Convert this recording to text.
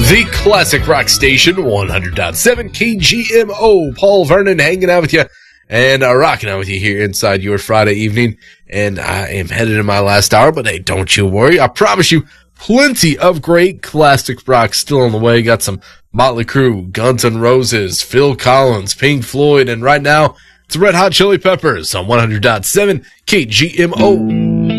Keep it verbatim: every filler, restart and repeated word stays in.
The classic rock station, one hundred point seven K G M O. Paul Vernon hanging out with you and uh, rocking out with you here inside your Friday evening. And I am headed in my last hour, but hey, don't you worry. I promise you plenty of great classic rock still on the way. Got some Motley Crue, Guns N' Roses, Phil Collins, Pink Floyd, and right now it's Red Hot Chili Peppers on one hundred point seven K G M O.